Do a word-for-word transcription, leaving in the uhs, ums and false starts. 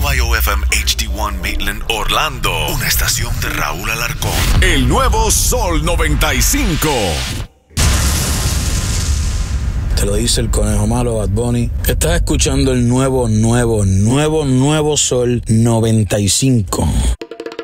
Y O F M H D uno Maitland, Orlando. Una estación de Raúl Alarcón. El nuevo Sol noventa y cinco. Te lo dice el conejo malo, Bad Bunny. Estás escuchando el nuevo, nuevo, nuevo, nuevo Sol noventa y cinco.